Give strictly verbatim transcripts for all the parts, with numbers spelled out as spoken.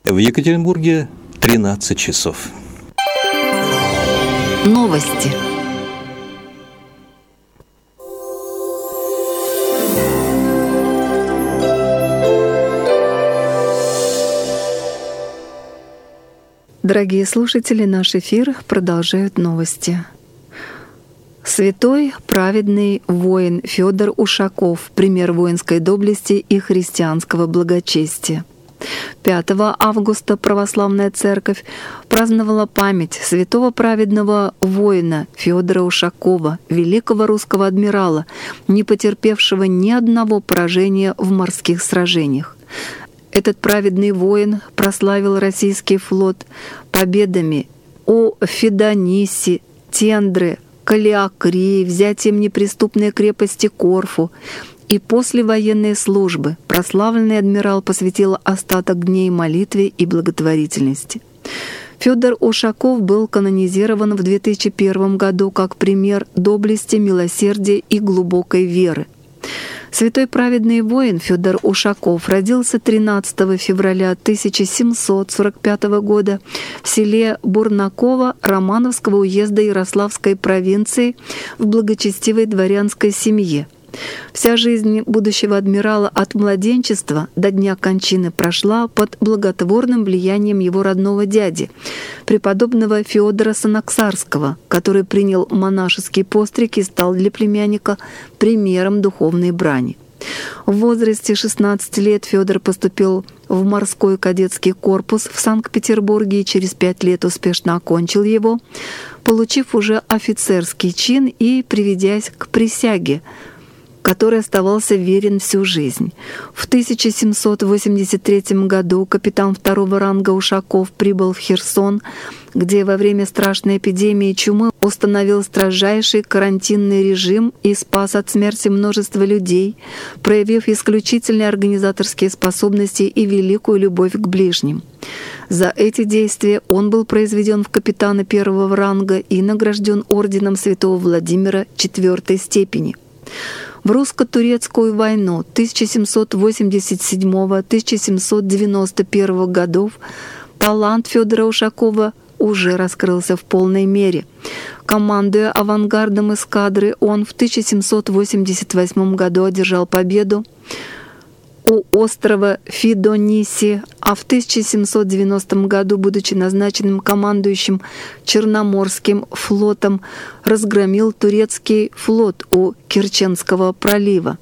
В Екатеринбурге тринадцать часов. Новости. Дорогие слушатели, наш эфир продолжают новости. Святой праведный воин Федор Ушаков, пример воинской доблести и христианского благочестия. пятого августа Православная Церковь праздновала память святого праведного воина Федора Ушакова, великого русского адмирала, не потерпевшего ни одного поражения в морских сражениях. Этот праведный воин прославил российский флот победами у Фидониси, Тендры, Калиакрии, взятием неприступной крепости Корфу. И после военной службы прославленный адмирал посвятил остаток дней молитве и благотворительности. Федор Ушаков был канонизирован в две тысячи первом году как пример доблести, милосердия и глубокой веры. Святой праведный воин Федор Ушаков родился тринадцатого февраля тысяча семьсот сорок пятого года в селе Бурнаково Романовского уезда Ярославской провинции в благочестивой дворянской семье. Вся жизнь будущего адмирала от младенчества до дня кончины прошла под благотворным влиянием его родного дяди, преподобного Феодора Санаксарского, который принял монашеский постриг и стал для племянника примером духовной брани. В возрасте шестнадцати лет Федор поступил в морской кадетский корпус в Санкт-Петербурге и через пять лет успешно окончил его, получив уже офицерский чин и приведясь к присяге, который оставался верен всю жизнь. В тысяча семьсот восемьдесят третьем году капитан второго ранга Ушаков прибыл в Херсон, где во время страшной эпидемии чумы установил строжайший карантинный режим и спас от смерти множество людей, проявив исключительные организаторские способности и великую любовь к ближним. За эти действия он был произведен в капитана первого ранга и награжден орденом святого Владимира четвертой степени. В русско-турецкую войну тысяча семьсот восемьдесят седьмого — тысяча семьсот девяносто первого годов талант Федора Ушакова уже раскрылся в полной мере. Командуя авангардом эскадры, он в тысяча семьсот восемьдесят восьмом году одержал победу у острова Фидониси, а в тысяча семьсот девяностом году, будучи назначенным командующим Черноморским флотом, разгромил турецкий флот у Керченского пролива.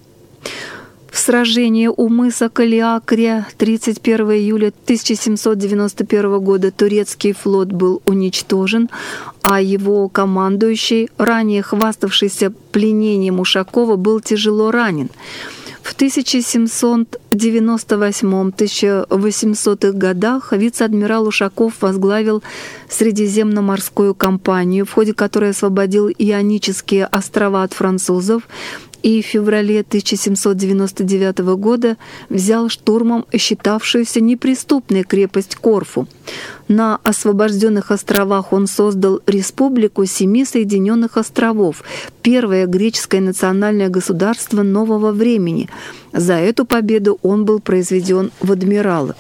В сражении у мыса Калиакрия тридцать первого июля тысяча семьсот девяносто первого года турецкий флот был уничтожен, а его командующий, ранее хваставшийся пленением Ушакова, был тяжело ранен. В тысяча семьсот девяносто восьмом — тысяча восьмисотых годах вице-адмирал Ушаков возглавил Средиземноморскую кампанию, в ходе которой освободил Ионические острова от французов, и в феврале тысяча семьсот девяносто девятого года взял штурмом считавшуюся неприступной крепость Корфу. На освобожденных островах он создал Республику Семи Соединенных Островов, первое греческое национальное государство нового времени. За эту победу он был произведен в адмиралы.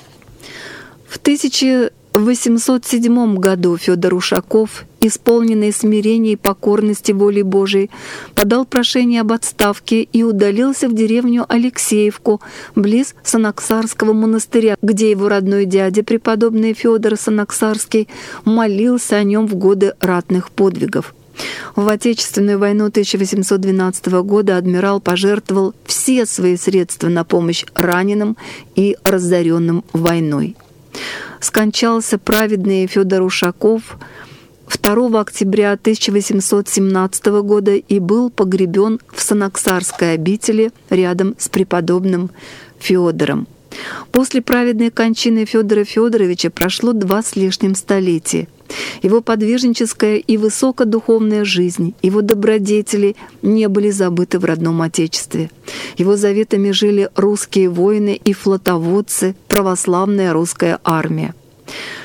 В тысяча восемьсот седьмом году Федор Ушаков, исполненный смирения и покорности воли Божией, подал прошение об отставке и удалился в деревню Алексеевку, близ Санаксарского монастыря, где его родной дядя, преподобный Федор Санаксарский, молился о нем в годы ратных подвигов. В Отечественную войну тысяча восемьсот двенадцатого года адмирал пожертвовал все свои средства на помощь раненым и разоренным войной. Скончался праведный Федор Ушаков второго октября тысяча восемьсот семнадцатого года и был погребен в Санаксарской обители рядом с преподобным Федором. После праведной кончины Федора Федоровича прошло два с лишним столетия. Его подвижническая и высокодуховная жизнь, его добродетели не были забыты в родном Отечестве. Его заветами жили русские воины и флотоводцы, православная русская армия.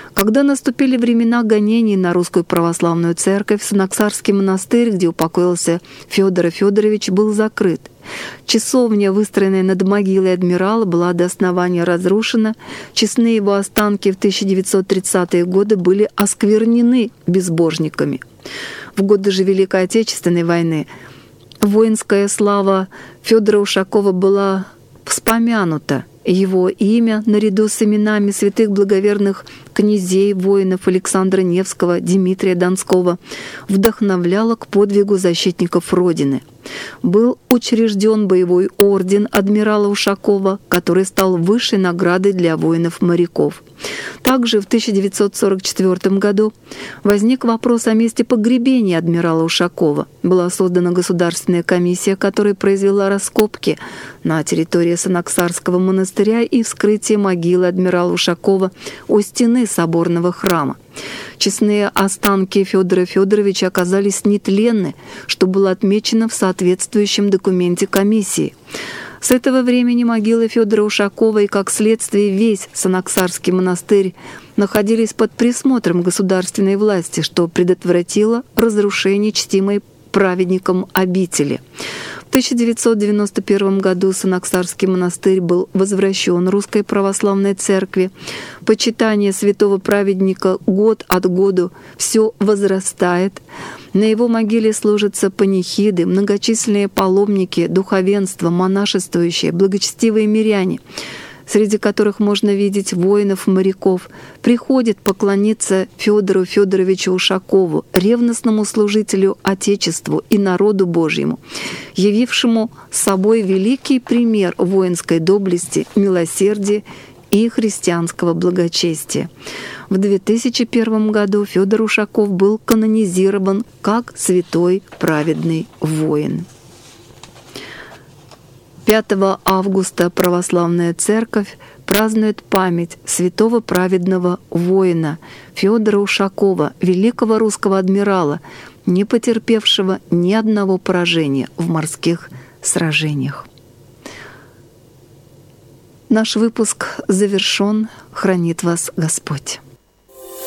Когда наступили времена гонений на русскую православную церковь, Санаксарский монастырь, где упокоился Федор Федорович, был закрыт. Часовня, выстроенная над могилой адмирала, была до основания разрушена. Честные его останки в тысяча девятьсот тридцатые годы были осквернены безбожниками. В годы же Великой Отечественной войны воинская слава Федора Ушакова была вспомянута. Его имя, наряду с именами святых благоверных князей, воинов Александра Невского, Дмитрия Донского, вдохновляло к подвигу защитников Родины. Был учрежден боевой орден адмирала Ушакова, который стал высшей наградой для воинов-моряков. Также в тысяча девятьсот сорок четвёртом году возник вопрос о месте погребения адмирала Ушакова. Была создана государственная комиссия, которая произвела раскопки на территории Санаксарского монастыря и вскрытие могилы адмирала Ушакова у стены соборного храма. Честные останки Федора Федоровича оказались нетленны, что было отмечено в соответствующем документе комиссии. С этого времени могила Федора Ушакова и, как следствие, весь Санаксарский монастырь находились под присмотром государственной власти, что предотвратило разрушение чтимой праведником обители. В тысяча девятьсот девяносто первом году Санаксарский монастырь был возвращен Русской Православной Церкви. Почитание святого праведника год от года все возрастает. На его могиле служатся панихиды, многочисленные паломники, духовенство, монашествующие, благочестивые миряне, среди которых можно видеть воинов-моряков, приходит поклониться Федору Федоровичу Ушакову, ревностному служителю Отечеству и народу Божьему, явившему собой великий пример воинской доблести, милосердия и христианского благочестия. В две тысячи первом году Федор Ушаков был канонизирован как святой праведный воин. пятого августа Православная Церковь празднует память святого праведного воина Федора Ушакова, великого русского адмирала, не потерпевшего ни одного поражения в морских сражениях. Наш выпуск завершен. Хранит вас Господь.